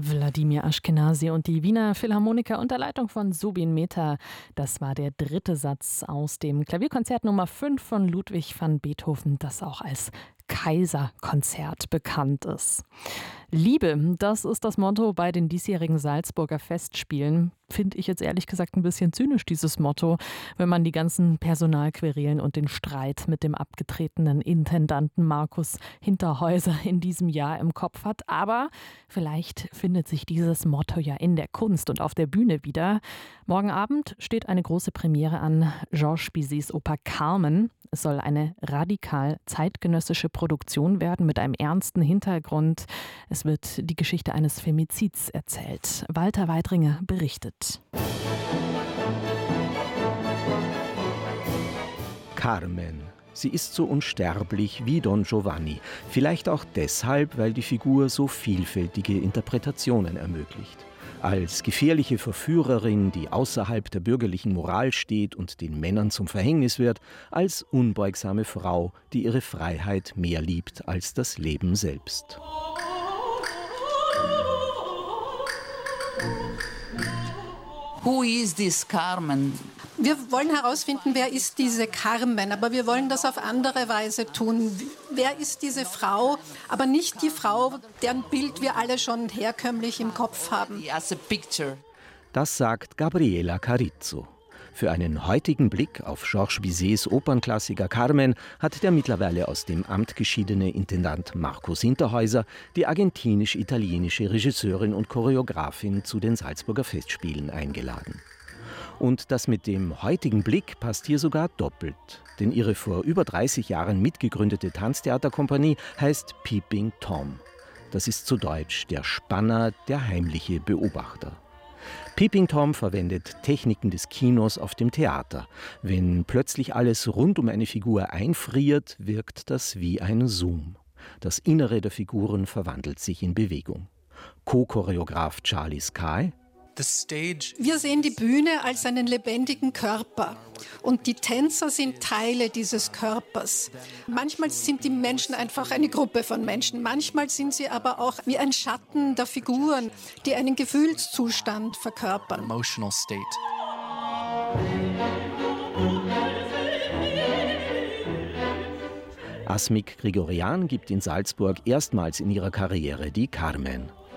Wladimir Ashkenazy und die Wiener Philharmoniker unter Leitung von Zubin Mehta. Das war der dritte Satz aus dem Klavierkonzert Nummer 5 von Ludwig van Beethoven, das auch als Kaiserkonzert bekannt ist. Liebe, das ist das Motto bei den diesjährigen Salzburger Festspielen. Finde ich jetzt ehrlich gesagt ein bisschen zynisch, dieses Motto, wenn man die ganzen Personalquerelen und den Streit mit dem abgetretenen Intendanten Markus Hinterhäuser in diesem Jahr im Kopf hat. Aber vielleicht findet sich dieses Motto ja in der Kunst und auf der Bühne wieder. Morgen Abend steht eine große Premiere an, Georges Bizets Oper Carmen. Es soll eine radikal zeitgenössische Produktion werden mit einem ernsten Hintergrund. Es wird die Geschichte eines Femizids erzählt. Walter Weidringer berichtet. Carmen. Sie ist so unsterblich wie Don Giovanni. Vielleicht auch deshalb, weil die Figur so vielfältige Interpretationen ermöglicht. Als gefährliche Verführerin, die außerhalb der bürgerlichen Moral steht und den Männern zum Verhängnis wird, als unbeugsame Frau, die ihre Freiheit mehr liebt als das Leben selbst. Who is this Carmen? Wir wollen herausfinden, wer ist diese Carmen, aber wir wollen das auf andere Weise tun. Wer ist diese Frau, aber nicht die Frau, deren Bild wir alle schon herkömmlich im Kopf haben. As a picture. Das sagt Gabriela Carizzo. Für einen heutigen Blick auf Georges Bizets Opernklassiker Carmen hat der mittlerweile aus dem Amt geschiedene Intendant Markus Hinterhäuser die argentinisch-italienische Regisseurin und Choreografin zu den Salzburger Festspielen eingeladen. Und das mit dem heutigen Blick passt hier sogar doppelt. Denn ihre vor über 30 Jahren mitgegründete Tanztheaterkompanie heißt Peeping Tom. Das ist zu Deutsch der Spanner, der heimliche Beobachter. Peeping Tom verwendet Techniken des Kinos auf dem Theater. Wenn plötzlich alles rund um eine Figur einfriert, wirkt das wie ein Zoom. Das Innere der Figuren verwandelt sich in Bewegung. Co-Choreograf Charlie Sky: Wir sehen die Bühne als einen lebendigen Körper und die Tänzer sind Teile dieses Körpers. Manchmal sind die Menschen einfach eine Gruppe von Menschen, manchmal sind sie aber auch wie ein Schatten der Figuren, die einen Gefühlszustand verkörpern. Emotional state. Asmik Grigorian gibt in Salzburg erstmals in ihrer Karriere die Carmen.